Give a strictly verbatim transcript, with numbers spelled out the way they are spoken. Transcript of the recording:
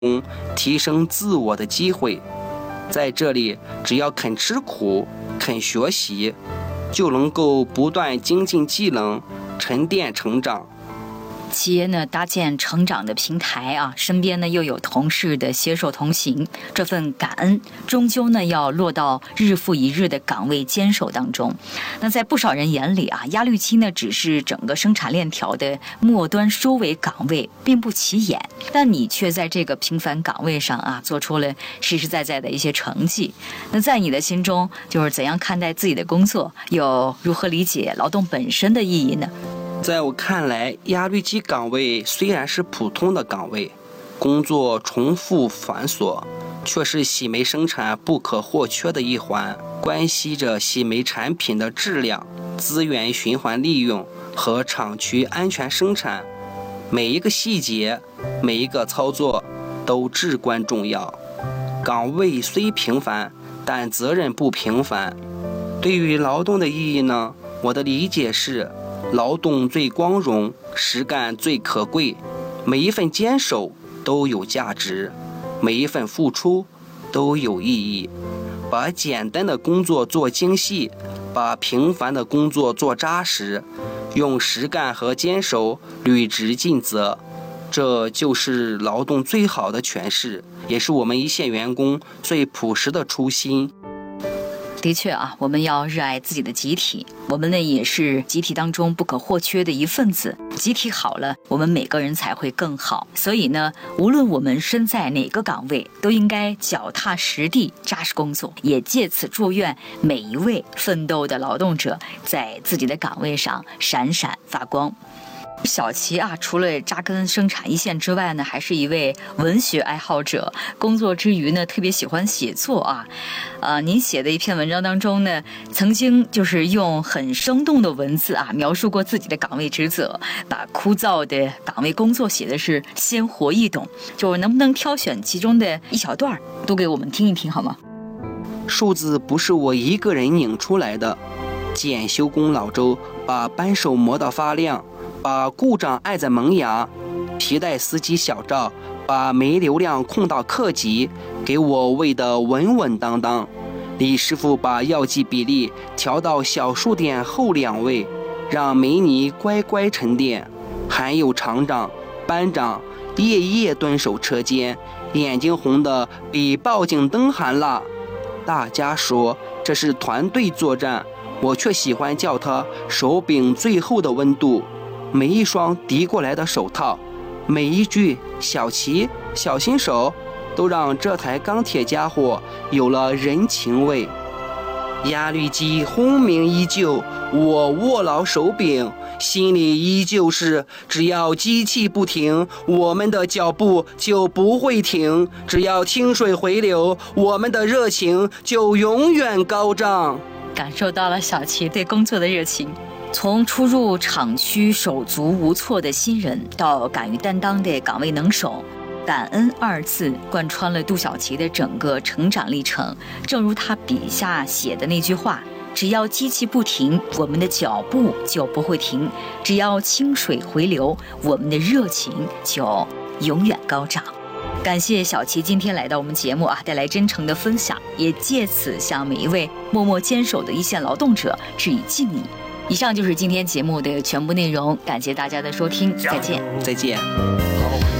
中提升自我的机会。在这里，只要肯吃苦、肯学习，就能够不断精进技能，沉淀成长。 企业呢搭建成长的平台啊，身边呢又有同事的携手同行，这份感恩终究呢要落到日复一日的岗位坚守当中。那在不少人眼里啊，压滤机呢只是整个生产链条的末端收尾岗位，并不起眼，但你却在这个平凡岗位上啊做出了实实在在的一些成绩。那在你的心中，就是怎样看待自己的工作，又如何理解劳动本身的意义呢？ 在我看来，压滤机岗位虽然是普通的岗位，工作重复繁琐，却是洗煤生产不可或缺的一环，关系着洗煤产品的质量、资源循环利用和厂区安全生产。每一个细节，每一个操作都至关重要。岗位虽平凡，但责任不平凡。对于劳动的意义呢，我的理解是，劳动最光荣，实干最可贵，每一份坚守都有价值，每一份付出都有意义。把简单的工作做精细，把平凡的工作做扎实，用实干和坚守履职尽责，这就是劳动最好的诠释，也是我们一线员工最朴实的初心。 的确啊，我们要热爱自己的集体，我们呢也是集体当中不可或缺的一份子。集体好了，我们每个人才会更好。所以呢，无论我们身在哪个岗位，都应该脚踏实地，扎实工作。也借此祝愿每一位奋斗的劳动者在自己的岗位上闪闪发光。小齐啊，除了扎根生产一线之外呢，还是一位文学爱好者。工作之余呢，特别喜欢写作啊。呃，您写的一篇文章当中呢，曾经就是用很生动的文字啊，描述过自己的岗位职责，把枯燥的岗位工作写的是鲜活易懂。就能不能挑选其中的一小段，都给我们听一听好吗？ 数字不是我一个人拧出来的，检修工老周把扳手磨到发亮，把故障按在萌芽，皮带司机小赵把煤流量控到克级，给我喂得稳稳当当。李师傅把药剂比例调到小数点后两位，让煤泥乖乖沉淀。还有厂长、班长夜夜蹲守车间，眼睛红得比报警灯还辣。大家说这是团队作战，我却喜欢叫它手柄最后的温度。每一双递过来的手套，每一句小齐小心手，都让这台钢铁家伙有了人情味。压滤机轰鸣依旧，我握牢手柄，心里依旧是只要机器不停，我们的脚步就不会停，只要清水回流，我们的热情就永远高涨。 感受到了小齐对工作的热情。从初入厂区手足无措的新人，到敢于担当的岗位能手，感恩二字贯穿了杜小齐的整个成长历程。正如他笔下写的那句话，只要机器不停，我们的脚步就不会停，只要清水回流，我们的热情就永远高涨。感谢小齐今天来到我们节目啊，带来真诚的分享，也借此向每一位默默坚守的一线劳动者致以敬意。以上就是今天节目的全部内容，感谢大家的收听，再见， 再见。